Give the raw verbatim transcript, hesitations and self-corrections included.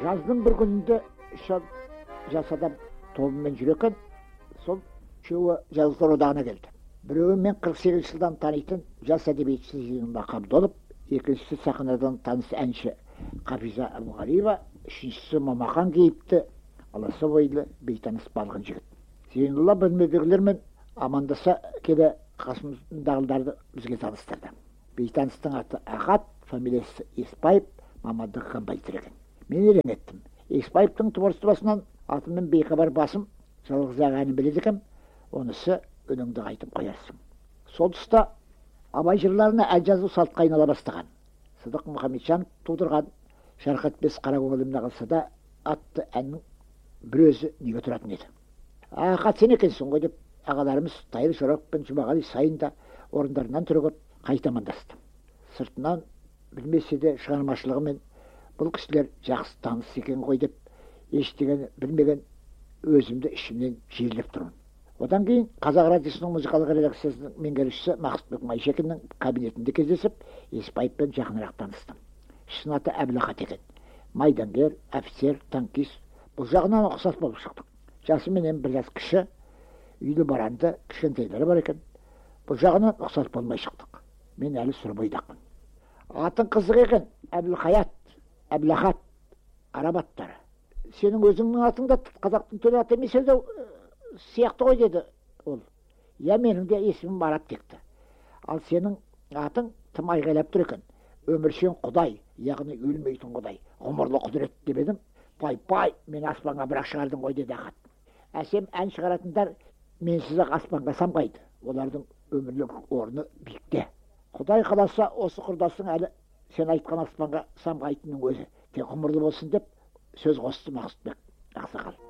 Жаздың бір күнінде шал жас адам тобымен жүр екен, сол үшеуі жазушылар одағына келді. Біреуі мен қырық сегізінші жылдан танитын жас әдебиетші жиынында Қабдолов, екіншісі сахнадан таныс әнші Қафиза Әбуғалиева, үшіншісі Момақан кейіпті аласа бойлы бейтаныс балғын жігіт. Зейнолла бөлмедегілермен амандаса келе қасымдағыларды бізге таныстырды. Бейтаныстың аты Ақат, фамилиясы Еспаев, мамандығы композитор екен. Мен елең еттім. Еспаевтың творчествосынан атыммен бейхабар басым, жалғыз ақ әнін біледі екем, онысы үніңді қайтып қоярсың. Сол тұста абай жырларына ән жазу салтқа айнала бастаған. Сыдық Мұхамеджанов тудырған «Шарқатпес қара көңілім қалса да» атты әннің бір өзі неге тұратын еді. Ақат, сен екенсің ғой деп ағаларымыз Тайыр Жорабек пен Жұмағали Сайын да орындарынан түрегеп қайта амандасты. Сыртынан білмесе де шығармашылығымен бұл кісілер жақсы таныс екен ғой деп естіген білмеген өзімді ішімнен жиілеп тұрмын. Одан кейін Қазақ радиосының музыкалық редакциясының меңгерушісі Мақсұтбек Майшекиннің кабинетінде кездесіп, Еспаевпен жақынырақ таныстым. Шын аты Әбілақат екен. Майдангер, офицер, танкист. Бұл жағынан ұқсас болып шықтық. Жасы менен бір жас кіші, үйлі баранды, кішкентайлары бар екен. Бұл жағынан ұқсас болмай шықтық. Мен әлі сұр бойдақпын. Атын қызық екен, Әбілқаят, Әбілақат, араб аттары. Сенің өзіңнің атың да қазақтың төл аты емес еді сияқты ғой деді ол. Я, менің де есімім Арап текті. Ал сенің атың тым айғайлап тұр екен. Өміршең Құдай, яғни өлмейтін Құдай, ғұмырлы құдірет деп едім. Пай-пай, мен аспанға бірақ шығардың ғой деді Ақат. Әсем ән шығаратындар менсіз ақ аспанға самғайды. Олардың өмірлік орны биікте. Құдай қаласа осы құрдасың әлі сен айтқан аспанға самғайтынның өзі тек ғұмырлы болсын деп сөз қосты Мақсұтбек ақсақал.